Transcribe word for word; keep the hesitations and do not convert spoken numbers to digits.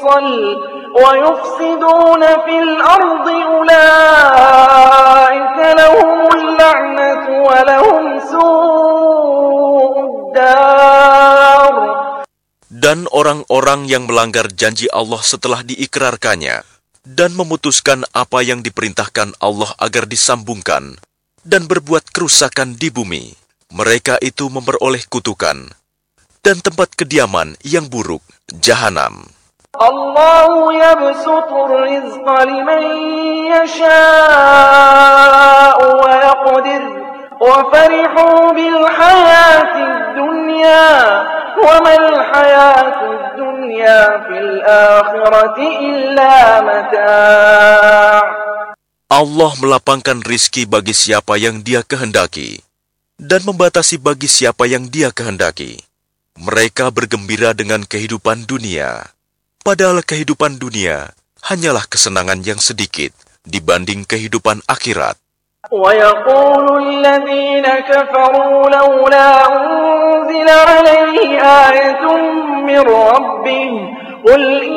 يُوصَلْ وَيُفْسِدُونَ فِي الْأَرْضِ أُولَٰئِكَ لَهُمُ اللَّعْنَةُ وَلَهُمْ سُوءُ الدَّارِ. Dan orang-orang yang melanggar janji Allah setelah diikrarkannya dan memutuskan apa yang diperintahkan Allah agar disambungkan dan berbuat kerusakan di bumi, mereka itu memperoleh kutukan dan tempat kediaman yang buruk, jahanam. Allahu yabsutur rizqa liman yasha'u wa yaqdir wa farihu bil hayatid dunya wa mal hayatud dunya fil akhirati illa mata'. Allah melapangkan rizki bagi siapa yang Dia kehendaki dan membatasi bagi siapa yang Dia kehendaki. Mereka bergembira dengan kehidupan dunia, padahal kehidupan dunia hanyalah kesenangan yang sedikit dibanding kehidupan akhirat. وَيَقُولُ الَّذِينَ كَفَرُوا لَوْلَا أُنزِلَ عَلَيْهِ آيَةٌ مِّن رَّبِّهِ قُلْ